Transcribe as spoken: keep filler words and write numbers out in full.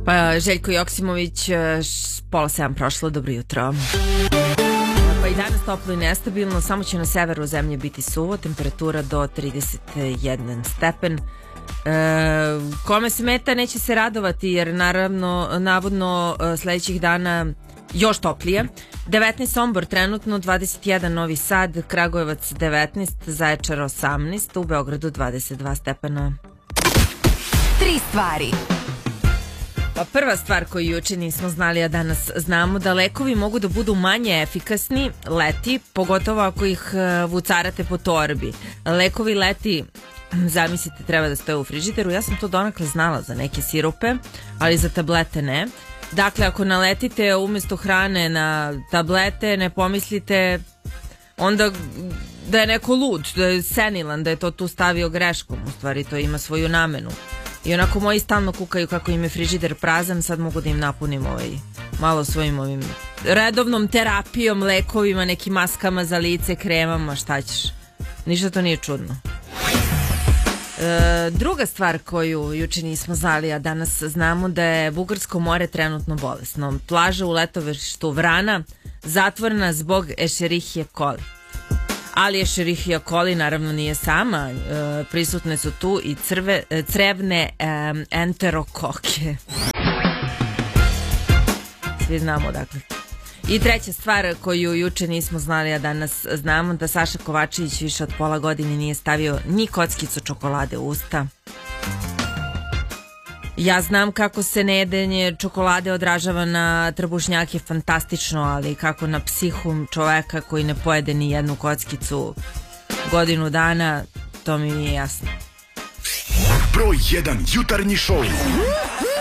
Pa Željko Joksimović, pola sedam prošlo, dobro jutro. Pa i danas toplo i nestabilno, samo će na severu zemlje biti suvo, temperatura do trideset jedan stepen. E, kome se meta neće se radovati jer naravno, navodno sledećih dana još toplije. devetnaest Sombor trenutno, dvadeset jedan Novi Sad, Kragujevac devetnaest, Zaječar osamnaest, u Beogradu dvadeset dva stepena. Tri stvari. Pa prva stvar koju juče nismo znali, a danas znamo, da lekovi mogu da budu manje efikasni leti, pogotovo ako ih vucarate po torbi. Lekovi leti, zamislite, treba da stoje u frižideru. Ja sam to donakle znala za neke sirupe, ali za tablete ne. Dakle, ako naletite umjesto hrane na tablete, ne pomislite onda da je neko lud, da je senilan, da je to tu stavio greškom. U stvari to ima svoju namenu. I onako moji stalno kukaju kako im je frižider prazan, sad mogu da im napunim ovaj, malo svojim ovim redovnom terapijom, lekovima, nekim maskama za lice, kremama, šta ćeš. Ništa to nije čudno. E, druga stvar koju juče nismo znali, a danas znamo, da je Bugarsko more trenutno bolesno. Plaža u letovištu Vrana zatvorena zbog Escherichia coli. Ali Escherichia coli naravno nije sama, e, prisutne su tu i crve, crevne e, enterokoke. Svi znamo dakle. I treća stvar koju juče nismo znali, a danas znamo, da Saša Kovačević više od pola godine nije stavio ni kockicu čokolade u usta. Ja znam kako se nejedenje čokolade odražava na trbušnjake fantastično, ali kako na psihu čoveka koji ne pojede ni jednu kockicu godinu dana, to mi nije jasno. Broj jedan jutarnji šou.